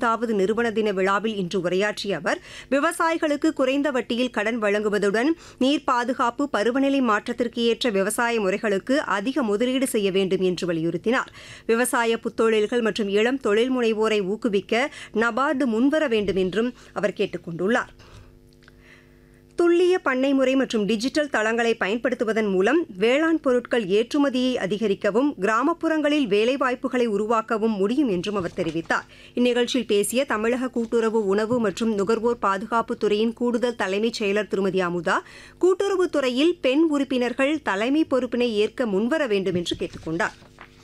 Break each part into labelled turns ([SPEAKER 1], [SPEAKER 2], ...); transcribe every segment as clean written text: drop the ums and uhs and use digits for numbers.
[SPEAKER 1] 75வது நிறுவன தின விழாவில் இன்று உரையாற்றிய அவர் விவசாயிகளுக்கு குறைந்த வட்டியில் கடன் வழங்குவதுடன் நீர் பாதுகாப்பு, பருவநிலை மாற்றத்திற்கு ஏற்ற விவசாய முறைகளுக்கு அதிக முதலீடு செய்ய வேண்டும் என்று வலியுறுத்தினார். விவசாய புத்தொழில்கள் மற்றும் இளம் தொழில் முனைவோரை ஊக்குவிக்க நபார்டு முன்வர வேண்டும் என்றும் அவர் கேட்டுக் கொண்டுள்ளார். துல்லிய பண்ணை முறை மற்றும் டிஜிட்டல் தளங்களை பயன்படுத்துவதன் மூலம் வேளாண் பொருட்கள் ஏற்றுமதியை அதிகரிக்கவும் கிராமப்புறங்களில் வேலைவாய்ப்புகளை உருவாக்கவும் முடியும் என்றும் அவர் தெரிவித்தார். இந்நிகழ்ச்சியில் பேசிய தமிழக கூட்டுறவு, உணவு மற்றும் நுகர்வோர் பாதுகாப்புத்துறையின் கூடுதல் தலைமைச் செயலர் திருமதி அமுதா, கூட்டுறவுத்துறையில் பெண் உறுப்பினர்கள் தலைமை பொறுப்பினை ஏற்க முன்வர வேண்டும் என்று கேட்டுக் கொண்டார்.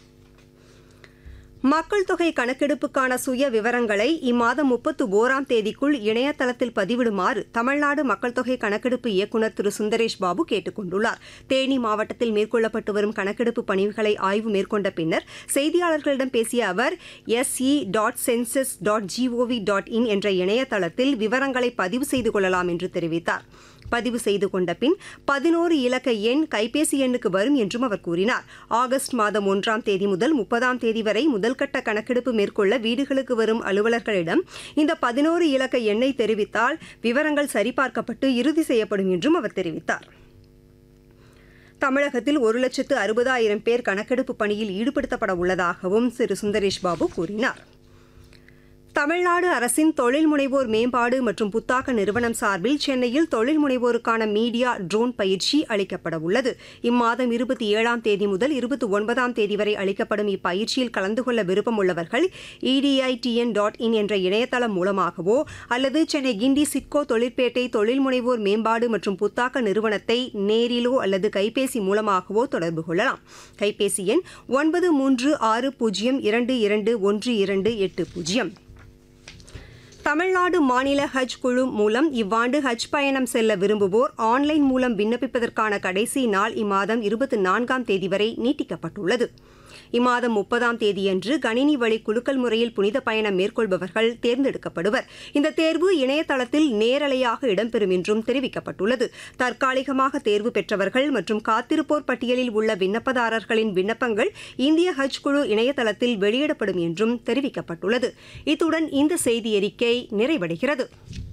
[SPEAKER 1] மக்கள் தொகை கணக்கெடுப்புக்கான சுய விவரங்களை இம்மாதம் 31ஆம் தேதிக்குள் இணையதளத்தில் பதிவிடுமாறு தமிழ்நாடு மக்கள் தொகை கணக்கெடுப்பு இயக்குநர் திரு சுந்தரேஷ் பாபு கேட்டுக் கொண்டுள்ளார். தேனி மாவட்டத்தில் மேற்கொள்ளப்பட்டு வரும் கணக்கெடுப்பு பணிகளை ஆய்வு மேற்கொண்ட பின்னர் செய்தியாளர்களிடம் பேசிய அவர் se.census.gov.in என்ற இணையதளத்தில் விவரங்களை பதிவு செய்து கொள்ளலாம் என்று தெரிவித்தார். பதிவு செய்து கொண்ட பின் 11 இலக்க எண் கைபேசி எண்ணுக்கு வரும் என்றும் அவர் கூறினார். ஆகஸ்ட் மாதம் 1ஆம் தேதி முதல் 30ஆம் தேதி வரை முதல்கட்ட கணக்கெடுப்பு மேற்கொள்ள வீடுகளுக்கு வரும் அலுவலர்களிடம் இந்த 11 இலக்க எண்ணை தெரிவித்தால் விவரங்கள் சரிபார்க்கப்பட்டு இறுதி செய்யப்படும் என்றும் அவர் தெரிவித்தார். தமிழகத்தில் 1,60,000 பேர் கணக்கெடுப்பு பணியில் ஈடுபடுத்தப்பட உள்ளதாகவும் திரு சுந்தரேஷ் பாபு கூறினார். தமிழ்நாடு அரசின் தொழில் முனைவோர் மேம்பாடு மற்றும் புத்தாக்க நிறுவனம் சார்பில் சென்னையில் தொழில் முனைவோருக்கான மீடியா ட்ரோன் பயிற்சி அளிக்கப்பட உள்ளது. இம்மாதம் 27ஆம் தேதி முதல் 29ஆம் தேதி வரை அளிக்கப்படும் இப்பயிற்சியில் கலந்து கொள்ள விருப்பம் உள்ளவர்கள் editn.in என்ற இணையதளம் மூலமாகவோ அல்லது சென்னை கிண்டி சிட்கோ தொழிற்பேட்டை தொழில் முனைவோர் மேம்பாடு மற்றும் புத்தாக்க நிறுவனத்தை நேரிலோ அல்லது கைபேசி மூலமாகவோ தொடர்பு கொள்ளலாம். கைபேசி எண் 9360221280. தமிழ்நாடு மாநில ஹஜ் குழு மூலம் இவ்வாண்டு ஹஜ் பயணம் செல்ல விரும்புவோர் ஆன்லைன் மூலம் விண்ணப்பிப்பதற்கான கடைசி நாள் இம்மாதம் 24ஆம் தேதி வரை நீட்டிக்கப்பட்டுள்ளது. இம்மாதம் 30ஆம் தேதியன்று கணினி வழி குலுக்கல் முறையில் புனித பயணம் மேற்கொள்பவர்கள் தேர்ந்தெடுக்கப்படுவர். இந்த தேர்வு இணையதளத்தில் நேரலையாக இடம்பெறும் என்றும் தெரிவிக்கப்பட்டுள்ளது. தற்காலிகமாக தேர்வு பெற்றவர்கள் மற்றும் காத்திருப்போர் பட்டியலில் உள்ள விண்ணப்பதாரர்களின் விண்ணப்பங்கள் இந்திய ஹஜ் குழு இணையதளத்தில் வெளியிடப்படும் என்றும் தெரிவிக்கப்பட்டுள்ளது. இத்துடன் இந்த செய்தி அறிக்கை நிறைவடைகிறது.